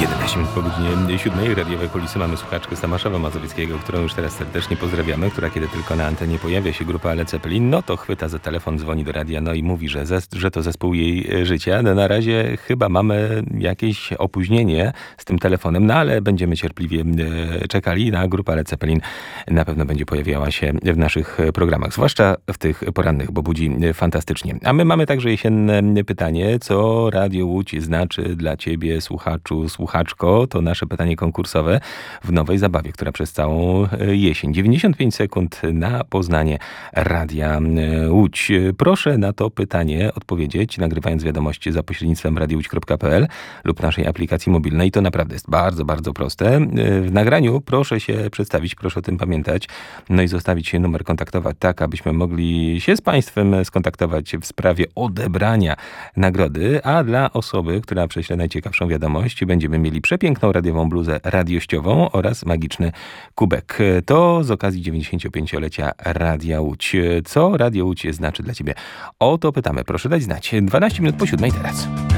11 minut po godzinie 7. Radiowe Kulisy. Mamy słuchaczkę z Tomaszowa Mazowieckiego, którą już teraz serdecznie pozdrawiamy, która kiedy tylko na antenie pojawia się grupa Led Zeppelin, no to chwyta za telefon, dzwoni do radia, no i mówi, że to zespół jej życia. No na razie chyba mamy jakieś opóźnienie z tym telefonem, no ale będziemy cierpliwie czekali na grupę Led Zeppelin. Na pewno będzie pojawiała się w naszych programach, zwłaszcza w tych porannych, bo budzi fantastycznie. A my mamy także jesienne pytanie, co Radio Łódź znaczy dla ciebie, słuchaczu, słuchaczko? To nasze pytanie konkursowe w nowej zabawie, która przez całą jesień. 95 sekund na poznanie Radia Łódź. Proszę na to pytanie odpowiedzieć, nagrywając wiadomości za pośrednictwem radiołódź.pl lub naszej aplikacji mobilnej. To naprawdę jest bardzo, bardzo proste. W nagraniu proszę się przedstawić, proszę o tym pamiętać, no i zostawić numer kontaktowy tak, abyśmy mogli się z Państwem skontaktować w sprawie odebrania nagrody, a dla osoby, która prześle najciekawszą wiadomość, będziemy mieli przepiękną radiową bluzę radiościową oraz magiczny kubek. To z okazji 95-lecia Radia Łódź. Co Radio Łódź znaczy dla Ciebie? O to pytamy. Proszę dać znać. 12 minut po 7 teraz.